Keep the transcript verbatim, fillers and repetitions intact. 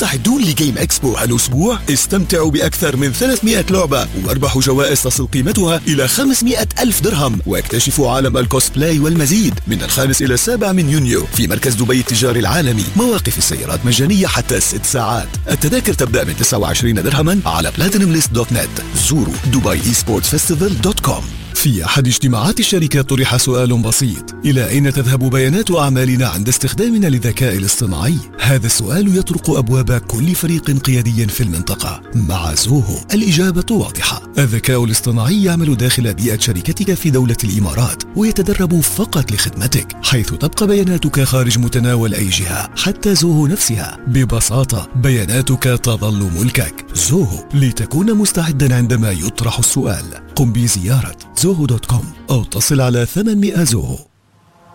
مستعدون لجيم اكسبو هالأسبوع؟ استمتعوا بأكثر من ثلاثمائة لعبة واربحوا جوائز تصل قيمتها إلى خمسمائة ألف درهم، واكتشفوا عالم الكوسبلاي والمزيد من الخامس إلى السابع من يونيو في مركز دبي التجاري العالمي. مواقف السيارات مجانية حتى ست ساعات. التذاكر تبدأ من تسعة وعشرين درهما على بلاتينوم ليست دوت نت. زوروا دبي إي سبورتس فيستيفال دوت كوم. في أحد اجتماعات الشركة طرح سؤال بسيط: إلى أين تذهب بيانات أعمالنا عند استخدامنا للذكاء الاصطناعي؟ هذا السؤال يطرق أبواب كل فريق قيادي في المنطقة. مع زوهو الإجابة واضحة: الذكاء الاصطناعي يعمل داخل بيئة شركتك في دولة الإمارات ويتدرب فقط لخدمتك، حيث تبقى بياناتك خارج متناول أي جهة، حتى زوهو نفسها. ببساطة بياناتك تظل ملكك. زوهو، لتكون مستعدا عندما يطرح السؤال. قم بزيارة زوهو دوت كوم أو اتصل على ثمانمائة زوهو.